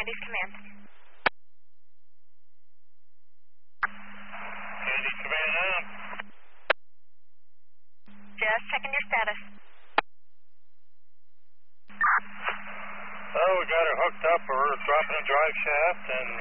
Andy's command. Andy's command on. Just checking your status. Oh, we got her hooked up. We're dropping a drive shaft and